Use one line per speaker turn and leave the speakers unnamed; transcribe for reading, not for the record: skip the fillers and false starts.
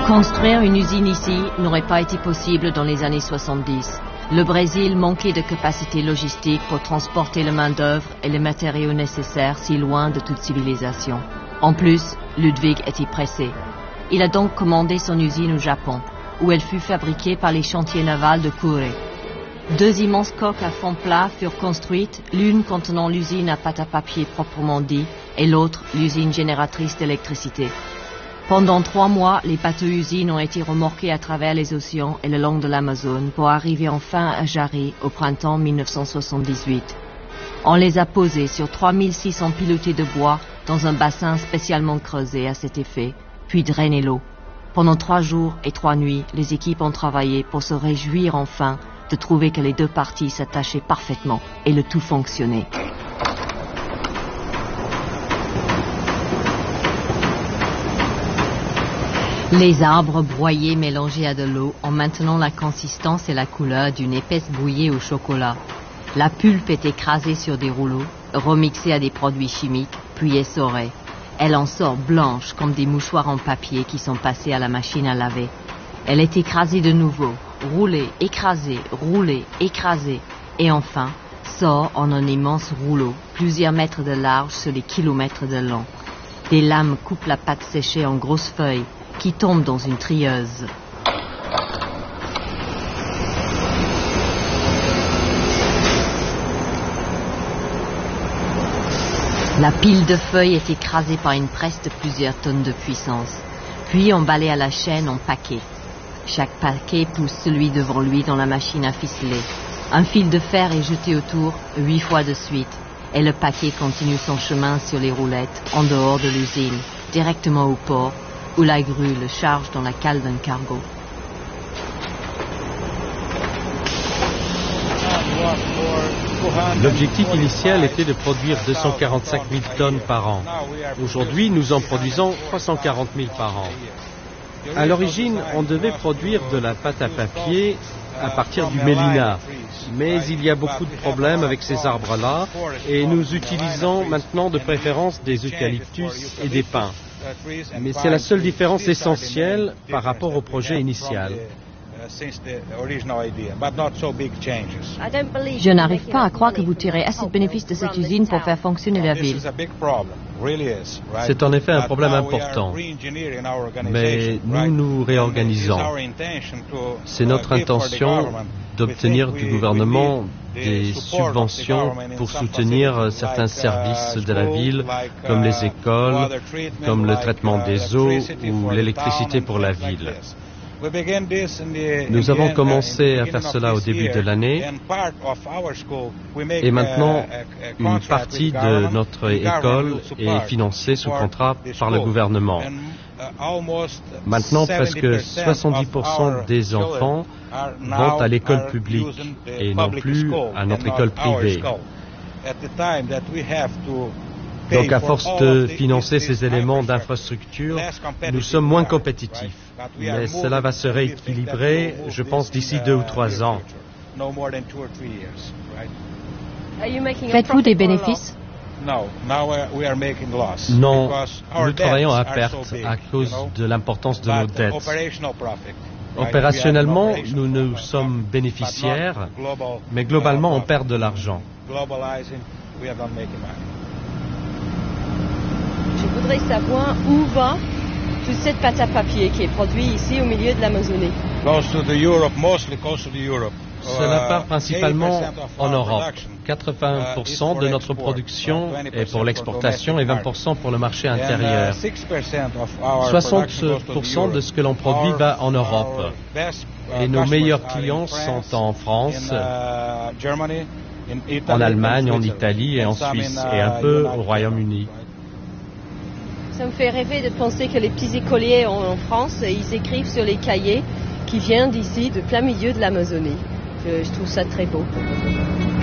Construire une usine ici n'aurait pas été possible dans les années 70. Le Brésil manquait de capacité logistique pour transporter la main-d'œuvre et les matériaux nécessaires si loin de toute civilisation. En plus, Ludwig était pressé. Il a donc commandé son usine au Japon, où elle fut fabriquée par les chantiers navals de Kure. 2 immenses coques à fond plat furent construites, l'une contenant l'usine à pâte à papier proprement dit, et l'autre l'usine génératrice d'électricité. Pendant 3 mois, les bateaux-usines ont été remorqués à travers les océans et le long de l'Amazone pour arriver enfin à Jarry au printemps 1978. On les a posés sur 3600 pilotés de bois dans un bassin spécialement creusé à cet effet, puis drainé l'eau. Pendant 3 jours et 3 nuits, les équipes ont travaillé pour se réjouir enfin de trouver que les 2 parties s'attachaient parfaitement et le tout fonctionnait. Les arbres broyés mélangés à de l'eau en maintenant la consistance et la couleur d'une épaisse bouillie au chocolat. La pulpe est écrasée sur des rouleaux, remixée à des produits chimiques, puis essorée. Elle en sort blanche comme des mouchoirs en papier qui sont passés à la machine à laver. Elle est écrasée de nouveau, roulée, écrasée, et enfin sort en un immense rouleau, plusieurs mètres de large sur des kilomètres de long. Des lames coupent la pâte séchée en grosses feuilles qui tombent dans une trieuse. La pile de feuilles est écrasée par une presse de plusieurs tonnes de puissance, puis emballée à la chaîne en paquets. Chaque paquet pousse celui devant lui dans la machine à ficeler. Un fil de fer est jeté autour 8 fois de suite, et le paquet continue son chemin sur les roulettes, en dehors de l'usine, directement au port, où la grue le charge dans la cale d'un cargo.
L'objectif initial était de produire 245 000 tonnes par an. Aujourd'hui, nous en produisons 340 000 par an. À l'origine, on devait produire de la pâte à papier à partir du mélina. Mais il y a beaucoup de problèmes avec ces arbres-là et nous utilisons maintenant de préférence des eucalyptus et des pins. Mais c'est la seule différence essentielle par rapport au projet initial.
Je n'arrive pas à croire que vous tirez assez de bénéfices de cette usine pour faire fonctionner la ville.
C'est en effet un problème important, mais nous nous réorganisons. C'est notre intention d'obtenir du gouvernement des subventions pour soutenir certains services de la ville, comme les écoles, comme le traitement des eaux ou l'électricité pour la ville. Nous avons commencé à faire cela au début de l'année et maintenant une partie de notre école est financée sous contrat par le gouvernement. Maintenant, presque 70% des enfants vont à l'école publique et non plus à notre école privée. Donc, à force de financer ces éléments d'infrastructure, nous sommes moins compétitifs. Mais cela va se rééquilibrer, je pense, d'ici 2 ou 3 ans.
Faites-vous des bénéfices?
Non, nous travaillons à perte à cause de l'importance de nos dettes. Opérationnellement, nous sommes bénéficiaires, mais globalement, on perd de l'argent.
Je voudrais savoir où va toute cette pâte à papier qui est produite ici au milieu de l'Amazonie.
Cela part principalement en Europe. 80% de notre production est pour l'exportation et 20% pour le marché intérieur. 60% de ce que l'on produit va en Europe. Et nos meilleurs clients sont en France, en Allemagne, en Italie et en Suisse, et un peu au Royaume-Uni.
Ça me fait rêver de penser que les petits écoliers en France, ils écrivent sur les cahiers qui viennent d'ici, de plein milieu de l'Amazonie. Je trouve ça très beau.